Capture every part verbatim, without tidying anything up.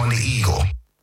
on the Eagle.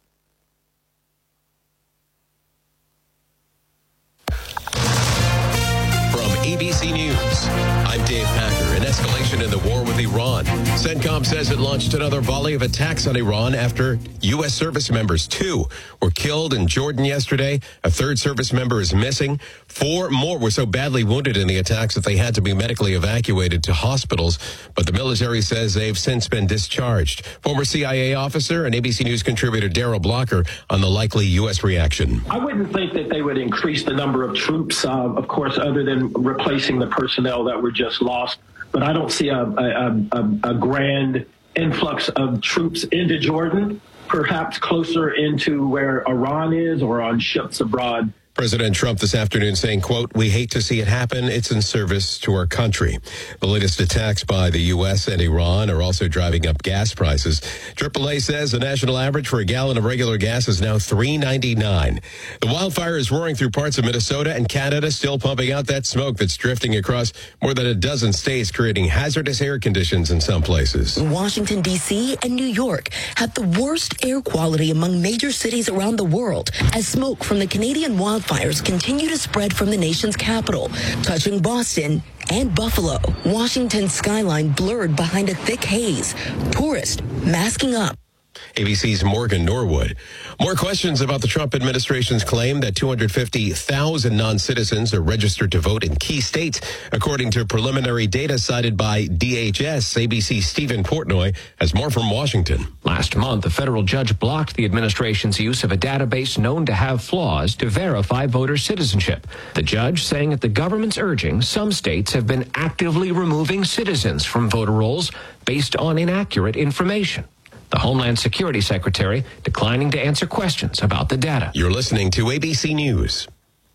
A B C News, I'm Dave Packer. An escalation in the war with Iran. CENTCOM says it launched another volley of attacks on Iran after U S service members, two, were killed in Jordan yesterday. A third service member is missing. Four more were so badly wounded in the attacks that they had to be medically evacuated to hospitals. But the military says they've since been discharged. Former C I A officer and A B C News contributor Daryl Blocker on the likely U S reaction. I wouldn't think that they would increase the number of troops, uh, of course, other than replacing the personnel that were just lost. But I don't see a, a, a, a grand influx of troops into Jordan, perhaps closer into where Iran is or on ships abroad. President Trump this afternoon saying, quote, "We hate to see it happen. It's in service to our country." The latest attacks by the U S and Iran are also driving up gas prices. triple A says the national average for a gallon of regular gas is now three ninety-nine. The wildfire is roaring through parts of Minnesota and Canada, still pumping out that smoke that's drifting across more than a dozen states, creating hazardous air conditions in some places. Washington, D C and New York have the worst air quality among major cities around the world as smoke from the Canadian wildfire Fires continue to spread from the nation's capital, touching Boston and Buffalo. Washington's skyline blurred behind a thick haze. Tourists masking up. A B C's Morgan Norwood. More questions about the Trump administration's claim that two hundred fifty thousand non-citizens are registered to vote in key states, according to preliminary data cited by D H S. A B C's Stephen Portnoy has more from Washington. Last month, a federal judge blocked the administration's use of a database known to have flaws to verify voter citizenship. The judge saying at the government's urging, some states have been actively removing citizens from voter rolls based on inaccurate information. The Homeland Security Secretary declining to answer questions about the data. You're listening to A B C News.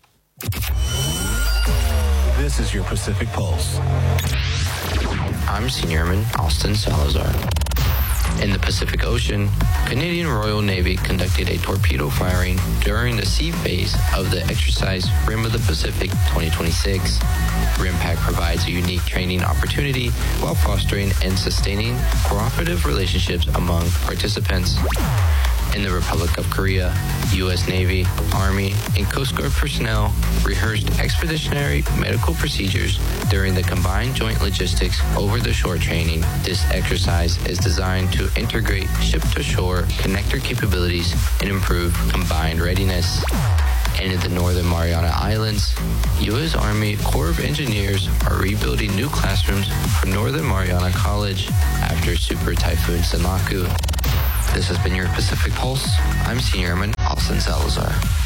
This is your Pacific Pulse. I'm Senior Airman Austin Salazar. In the Pacific Ocean, Canadian Royal Navy conducted a torpedo firing during the sea phase of the exercise Rim of the Pacific twenty twenty-six. RIMPAC provides a unique training opportunity while fostering and sustaining cooperative relationships among participants. In the Republic of Korea, U S Navy, Army, and Coast Guard personnel rehearsed expeditionary medical procedures during the Combined Joint Logistics Over-the-Shore training. This exercise is designed to integrate ship-to-shore connector capabilities and improve combined readiness. And in the Northern Mariana Islands, U S Army Corps of Engineers are rebuilding new classrooms for Northern Mariana College after Super Typhoon Sinlaku. This has been your Pacific Pulse. I'm Senior Airman Austin Salazar.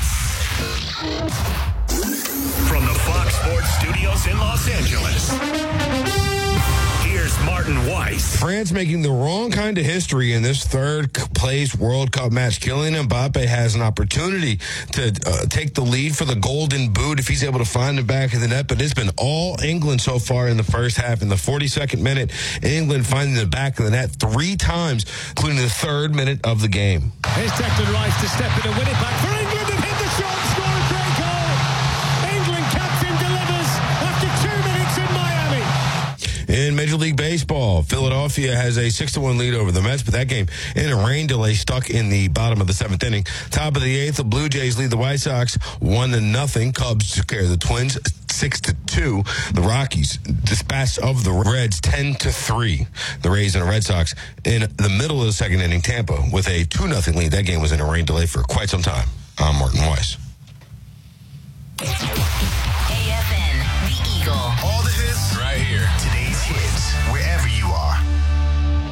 From the Fox Sports Studios in Los Angeles, here's Martin Weiss. France making the wrong kind of history in this third-place World Cup match. Kylian Mbappe has an opportunity to uh, take the lead for the Golden Boot if he's able to find the back of the net, but it's been all England so far in the first half. In the forty-second minute, England finding the back of the net three times, including the third minute of the game. Here's Declan Rice to step in and win it back for England and hit the shot and score a great goal. England captain delivers after two minutes in Miami. In Major League Baseball, Philadelphia has a six to one lead over the Mets, but that game in a rain delay stuck in the bottom of the seventh inning. Top of the eighth, the Blue Jays lead the White Sox one to nothing. Cubs took care of the Twins six to two. The Rockies dispatched of the Reds ten to three. The Rays and the Red Sox in the middle of the second inning, Tampa with a two nothing lead. That game was in a rain delay for quite some time. I'm Martin Weiss.